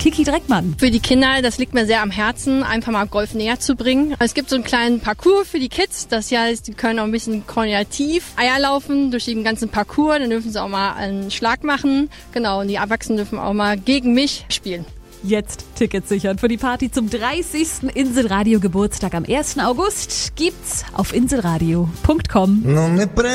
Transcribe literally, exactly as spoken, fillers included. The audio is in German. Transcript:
Kiki Dreckmann. Für die Kinder, das liegt mir sehr am Herzen, einfach mal Golf näher zu bringen. Es gibt so einen kleinen Parcours für die Kids, das heißt, die können auch ein bisschen koordinativ Eier laufen durch den ganzen Parcours, dann dürfen sie auch mal einen Schlag machen. Genau, und die Erwachsenen dürfen auch mal gegen mich spielen. Jetzt Tickets sichern für die Party zum dreißigsten Inselradio Geburtstag am ersten August gibt's auf inselradio punkt com.